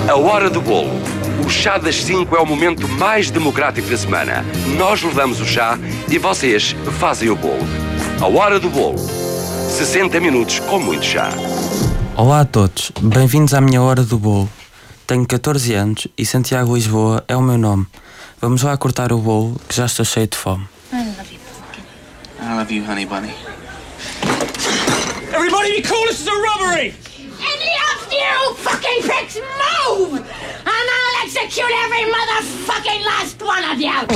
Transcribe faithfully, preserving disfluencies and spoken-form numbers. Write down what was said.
A hora do bolo. O chá das cinco é o momento mais democrático da semana. Nós levamos o chá e vocês fazem o bolo. A hora do bolo. sessenta minutos com muito chá. Olá a todos, bem-vindos à minha hora do bolo. Tenho catorze anos e Santiago Lisboa é o meu nome. Vamos lá cortar o bolo, que já estou cheio de fome. I love you, pumpkin. I love you, honey bunny. Everybody be cool, this is a robbery! Any of you fucking pricks move! And I'll execute every motherfucking last one of you!